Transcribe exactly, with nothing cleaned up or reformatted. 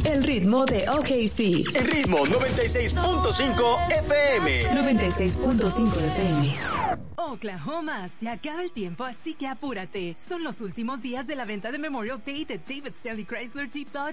El ritmo de O K C. El ritmo noventa y seis punto cinco F M. noventa y seis punto cinco F M. Oklahoma, se acaba el tiempo, así que apúrate. Son los últimos días de la venta de Memorial Day de David Stanley Chrysler Jeep Dodge